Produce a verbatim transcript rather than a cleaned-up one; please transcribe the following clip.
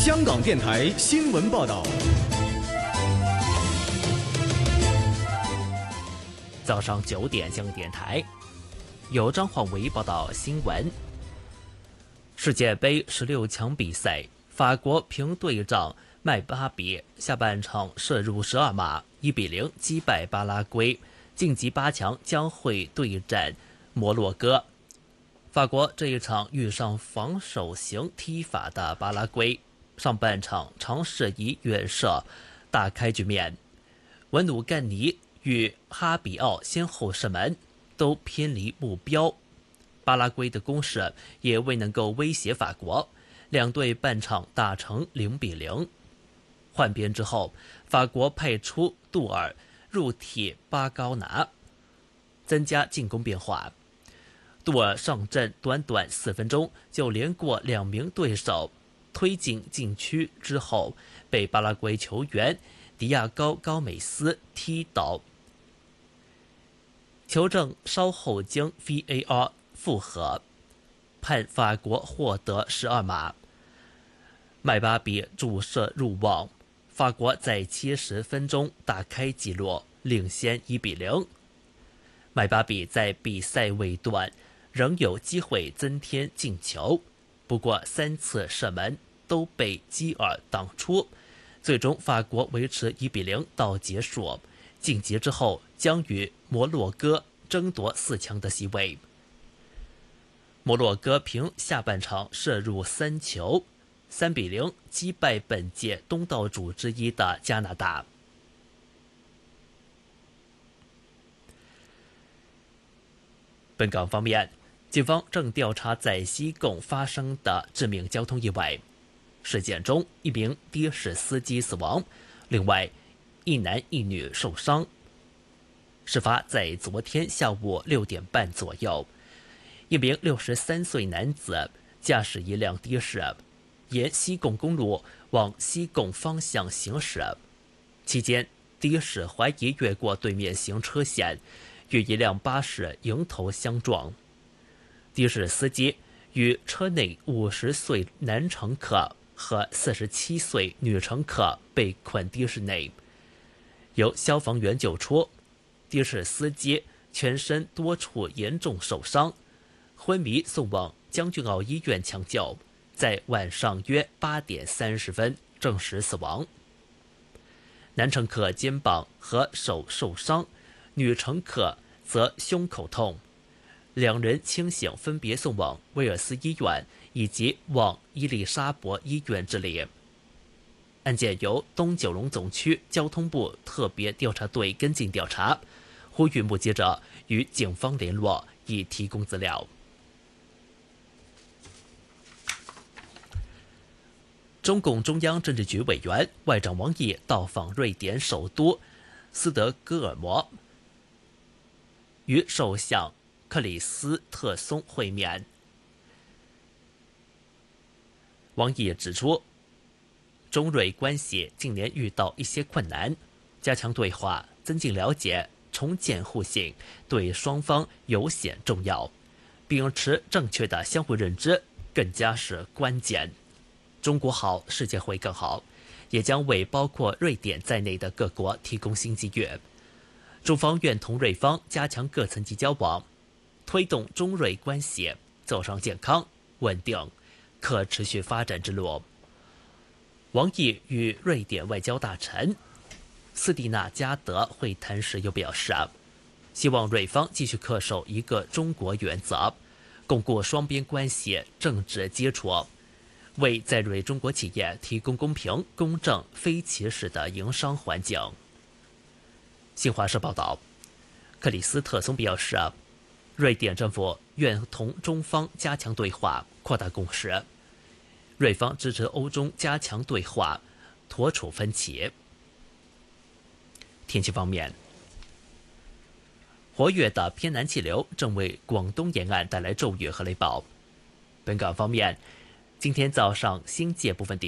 香港电台新闻报道。 早上九点，香港电台由张焕维报道新闻。世界杯十六强比赛，法国凭队长麦巴比下半场射入十二码，一比零击败巴拉圭，晋级八强，将会对战摩洛哥。法国这一场遇上防守型踢法的巴拉圭，上半场尝试以远射打开局面，文努干尼与哈比奥先后射门，都偏离目标。巴拉圭的攻势也未能够威胁法国，两队半场打成零比零。换边之后，法国派出杜尔入替巴高拿，增加进攻变化。杜尔上阵短短四分钟就连过两名对手，推进禁区之后被巴拉圭球员迪亚高·高美斯踢倒，球证稍后经 V A R 复核，判法国获得十二码。麦巴比注射入网，法国在七十分钟打开纪录，领先一比零。麦巴比在比赛尾段仍有机会增添进球，不过三次射门都被基尔挡出，最终法国维持一比零到结束，晋级之后将与摩洛哥争夺四强的席位。摩洛哥凭下半场射入三球，三比零击败本届东道主之一的加拿大。本港方面，警方正调查在西贡发生的致命交通意外事件中，一名的士司机死亡，另外一男一女受伤。事发在昨天下午六点半左右，一名六十三岁男子驾驶一辆的士沿西贡公路往西贡方向行驶，期间的士怀疑越过对面行车线，与一辆巴士迎头相撞。的士司机与车内五十岁男乘客和四十七岁女乘客被困的士内，由消防员救出。的士司机全身多处严重受伤，昏迷送往将军澳医院抢救，在晚上约八点三十分证实死亡。男乘客肩膀和手受伤，女乘客则胸口痛，两人清醒分别送往威尔斯医院以及往伊丽莎白医院治理。案件由东九龙总区交通部特别调查队跟进调查，呼吁目击者与警方联络，以提供资料。中共中央政治局委员、外长王毅到访瑞典首都斯德哥尔摩，与首相克里斯特松会面。王毅指出，中瑞关系近年遇到一些困难，加强对话、增进了解、重建互信，对双方尤显重要。秉持正确的相互认知，更加是关键。中国好，世界会更好，也将为包括瑞典在内的各国提供新机遇。中方愿同瑞方加强各层级交往，推动中瑞关系走上健康、稳定、可持续发展之路。王毅与瑞典外交大臣斯蒂纳加德会谈时又表示，希望瑞方继续恪守一个中国原则，巩固双边关系政治基础，为在瑞中国企业提供公平、公正、非歧视的营商环境。新华社报道，克里斯特松表示，瑞典政府愿同中方加强对话，扩大共识。瑞方支持欧中加强对话，妥处分歧。天气方面，活跃的偏南气流正为广东沿岸带来骤雨和雷暴。本港方面，今天早上新界部分地